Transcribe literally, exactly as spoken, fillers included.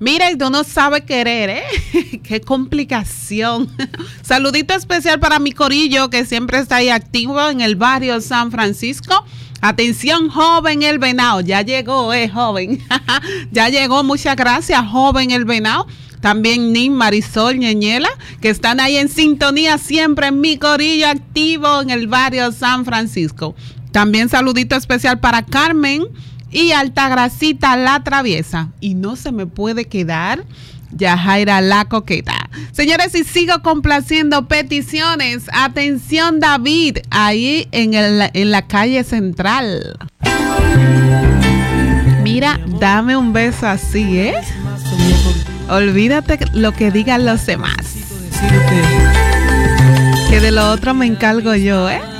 Mira, y tú no sabes querer, ¿eh? Qué complicación. Saludito especial para mi corillo que siempre está ahí activo en el barrio San Francisco. Atención, joven el Venado. Ya llegó, eh, joven. Ya llegó, muchas gracias, joven el Venado. También Nin, Marisol, Ñeñela, que están ahí en sintonía siempre en mi corillo activo en el barrio San Francisco. También saludito especial para Carmen y Altagracita la Traviesa. Y no se me puede quedar Yajaira la Coqueta. Señores, y sigo complaciendo peticiones. Atención, David, ahí en, el, en la calle central. Mira, dame un beso así, ¿eh? Olvídate lo que digan los demás. Que de lo otro me encargo yo, ¿eh?